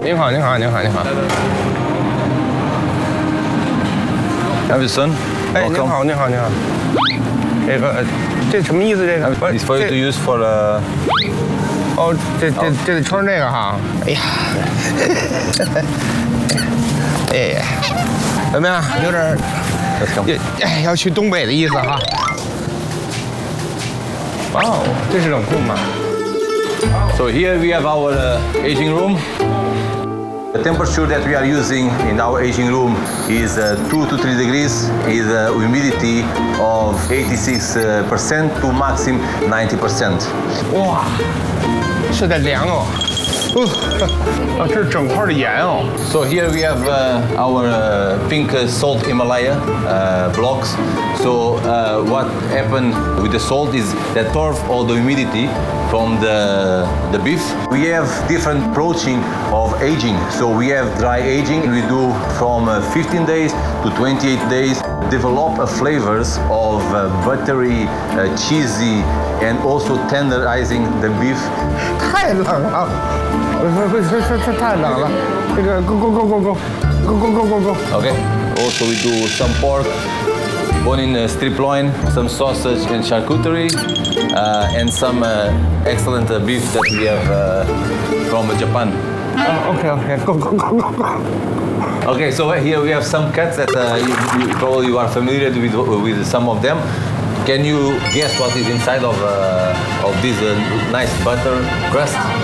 您好，您好，您好，您好。 Avison. 哎，您好，您好，您好。这什么意思？这个 It's for you to use for 哦，这得穿这个哈。哎呀，哎，怎么样？有点要去东北的意思哈。哇哦，这是冷库吗？ So here we have our aging room. The temperature that we are using in our aging room is 2 to 3 degrees, is a humidity of 86% to maximum 90%. 哇，是得凉哦。啊，这是整块的盐哦。 So here we have our pink salt Himalaya blocks. So what happened with the salt is that absorb all the humidity from the beef. We have different approaching of aging. So we have dry aging. We do from 15 days to 28 days. Develop flavors of buttery, cheesy, and also tenderizing the beef. 太冷了，太冷了。这个 go。 Okay. Also we do some pork, bone-in strip loin, some sausage and charcuterie, and some excellent beef that we have from Japan. OK， go。 Okay, so here we have some cuts that you probably are familiar with some of them. Can you guess what is inside of this nice butter crust?